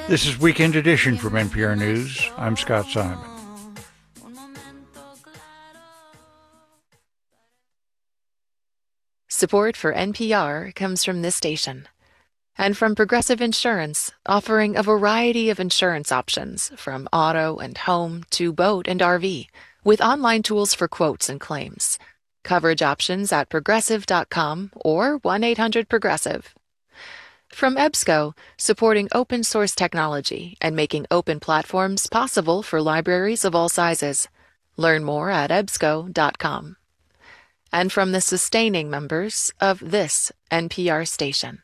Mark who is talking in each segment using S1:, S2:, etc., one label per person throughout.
S1: This is Weekend Edition from NPR News. I'm Scott Simon.
S2: Support for NPR comes from this station and from Progressive Insurance, offering a variety of insurance options from auto and home to boat and RV, with online tools for quotes and claims. Coverage options at progressive.com or 1-800-PROGRESSIVE. From EBSCO, supporting open source technology and making open platforms possible for libraries of all sizes. Learn more at ebsco.com. And from the sustaining members of this NPR station.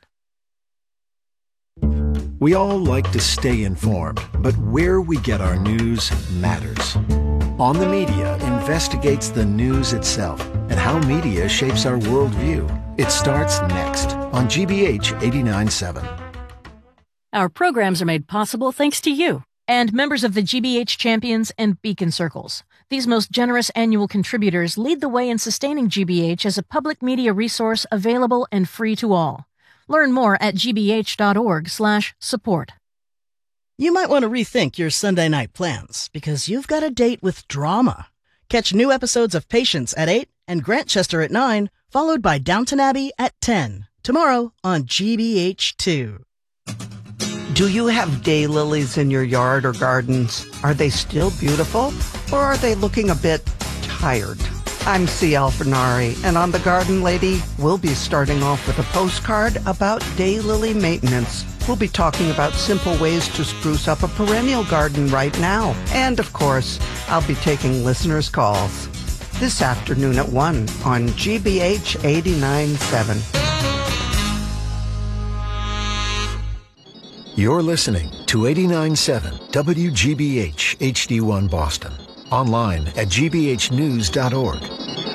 S3: We all like to stay informed, but where we get our news matters. On the Media investigates the news itself and how media shapes our worldview. It starts next on GBH 89.7.
S4: Our programs are made possible thanks to you and members of the GBH Champions and Beacon Circles. These most generous annual contributors lead the way in sustaining GBH as a public media resource available and free to all. Learn more at gbh.org/support.
S5: You might want to rethink your Sunday night plans because you've got a date with drama. Catch new episodes of Patience at 8 and Grantchester at 9, followed by Downton Abbey at 10. Tomorrow on GBH2.
S6: Do you have daylilies in your yard or gardens? Are they still beautiful or are they looking a bit tired? I'm C. Alfinari, and on The Garden Lady, we'll be starting off with a postcard about daylily maintenance. We'll be talking about simple ways to spruce up a perennial garden right now. And, of course, I'll be taking listeners' calls. This afternoon at 1 on GBH 89.7.
S3: You're listening to 89.7 WGBH HD1 Boston. Online at gbhnews.org.